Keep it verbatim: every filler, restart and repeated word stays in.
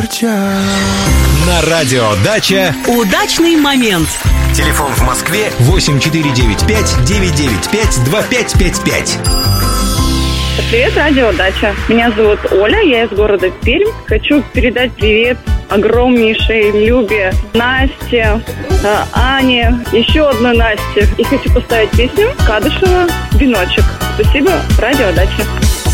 торчат. На радио «Дача» удачный момент. Телефон в Москве восемь четыре девять пять девять девять пять два пять пять пять. Привет, радио «Дача». Меня зовут Оля, я из города Пермь. Хочу передать привет огромнейшей Любе, Насте, Ане, еще одной Насте. И хочу поставить песню Кадышева «Веночек». Спасибо, радио «Дача».